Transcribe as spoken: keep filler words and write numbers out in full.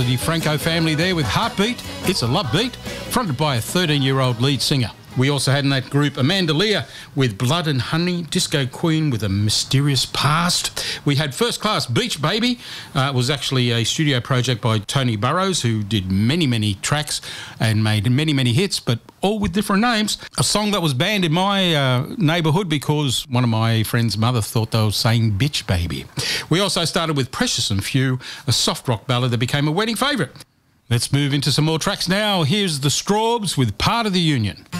DeFranco family there with Heartbeat, It's a Love Beat, fronted by a thirteen-year-old lead singer. We also had in that group Amanda Lear with Blood and Honey, Disco Queen with a Mysterious Past. We had First Class Beach Baby. Uh, it was actually a studio project by Tony Burrows, who did many, many tracks and made many, many hits, but all with different names. A song that was banned in my uh, neighbourhood because one of my friend's mother thought they were saying bitch baby. We also started with Precious and Few, a soft rock ballad that became a wedding favourite. Let's move into some more tracks now. Here's the Strawbs with Part of the Union.